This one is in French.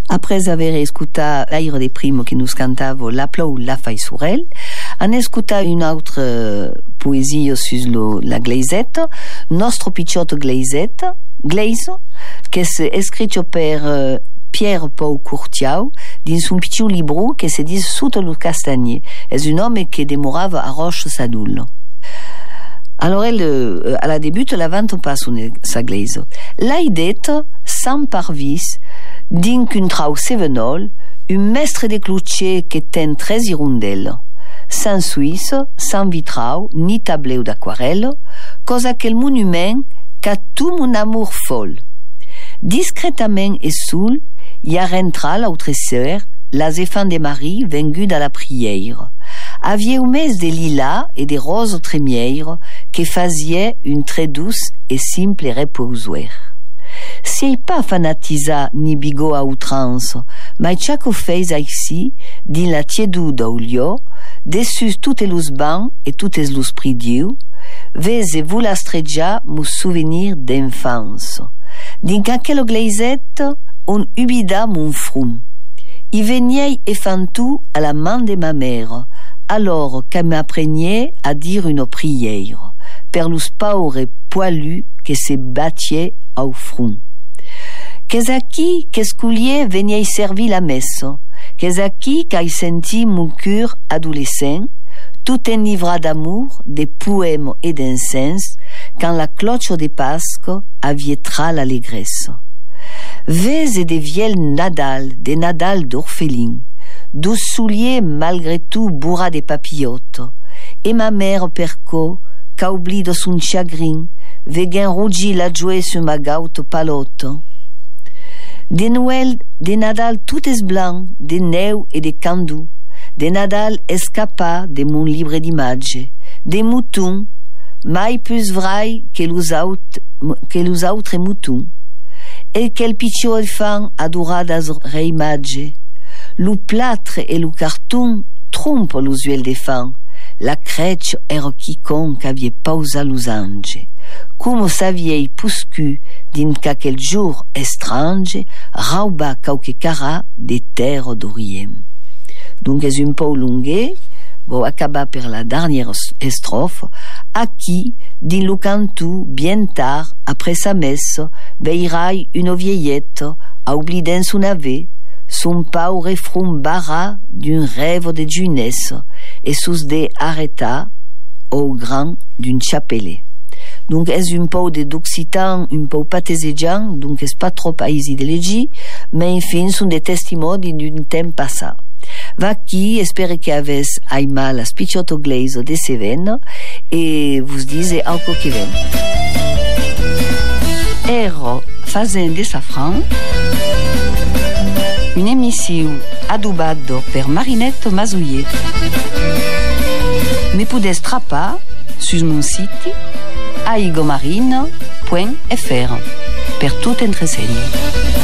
Après aver escutat l'aire de Primo che nous cantavo La plou la fai surel, han escutat una altra poesia sus la Gleisetta, Nostro picciotto Gleisetta, Gleiso, che è scritto per Pierre Paul Courtiau dins un picciu libro che si dice Sotto lo castagnier. È un uomo che demorava a Roche Sadullo. Alors elle, à la débute, la vente pas sa Gleiso. L'ai detto, sans parvis, din qu'un trau sevenol, un mestre de cloutier que ten 13 hirondelles, sans suisse, sans vitrau, ni tableau d'aquarelle, cosa quel monument qu'a tout mon amour folle. Discrètement et soul, y a rentra l'autre sœur, la zéphane de Marie, venue à la prière. Aviez un mes de lilas et de roses trémières que faisiez une très douce et simple reposoire. Si pas fanatisa ni bigot à outrance, mais chaque fait ici, din la tiédude au lieu, dessus toutes les bancs et toutes les prix Dieu, vese vous la streggia mon souvenir d'enfance. Din qu'aquelle gleisette, on ubida mon frum. I veniez et fantou à la main de ma mère, alors qu'elle m'apprenait à dire une prière, per los pauvres poilus que se battiez au front. Qu'est-ce qui, qu'est-ce qu'oulier veniez servir la messe, qu'est-ce qui qu'ai senti mon cœur adolescent, tout enivré d'amour, de poèmes et d'incense, quand la cloche de Pâques avietra l'allégresse. Vese des vieilles des nadal d'orphelins, douze souliers malgré tout bourra de papillotes, et ma mère perco, qu'a oublié de son chagrin, vegan rougi la jouer sur ma gaute palote. Des Noël, des nadal toutes blancs, des neu et des candous, des nadal escapats de mon livre d'images, des moutons, mai plus vrai que les autres moutons, et quel picciot enfant adora das reimages. Le plâtre et le carton trompent les yeux des fans. La crèche era quiconque avait pausa los anges. Comme saviez puscu din qu'aquel jour étrange rauba qualque cara des terres d'Orient. Donc est un peu longué, bon acabar per la dernière strophe, à qui, din le cantou, bien tard, après sa messe, veirai une vieillette, a oublié son ave, son pauvre front barra d'un rêve de jeunesse, et sous des arrêta au grand d'une chapelet. Donc, est un peu d'occitan, un peu patéségian, donc est pas trop easy de légir, mais enfin, sont des testimoni d'un temps passé. Va qui, espère que avez aimé la spicciotto gleiso de Seven, et vous dise algo que ven. Ero Fazenda de Safran, une émission adubado per Marinette Mazouillet. Me podes trapar sur mon site aigomarine.fr per tout entresegno.